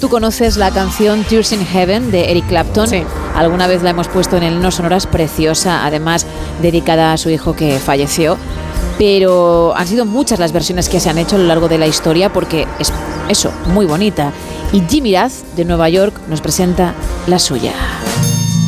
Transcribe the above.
tú conoces la canción Tears in Heaven de Eric Clapton. Sí. Alguna vez la hemos puesto en el No Sonoras, preciosa, además dedicada a su hijo que falleció. Pero han sido muchas las versiones que se han hecho a lo largo de la historia porque es eso, muy bonita. Y Jimmy Raz de Nueva York nos presenta la suya.